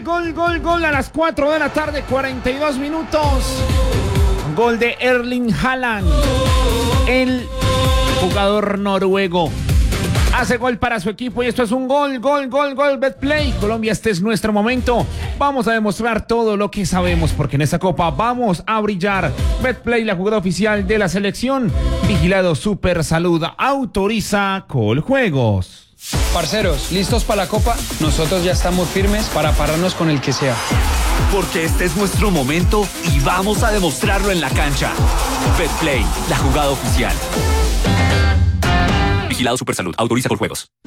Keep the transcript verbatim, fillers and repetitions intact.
gol, gol, gol a las cuatro de la tarde, cuarenta y dos minutos. Gol de Erling Haaland, el jugador noruego. Hace gol para su equipo y esto es un gol, gol, gol, gol, Betplay. Colombia, este es nuestro momento. Vamos a demostrar todo lo que sabemos porque en esta copa vamos a brillar. Betplay, la jugada oficial de la selección. Vigilado Super Salud, autoriza Coljuegos. Parceros, ¿listos para la copa? Nosotros ya estamos firmes para pararnos con el que sea. Porque este es nuestro momento y vamos a demostrarlo en la cancha. Betplay, la jugada oficial. Vigilado Supersalud. Autoriza Coljuegos.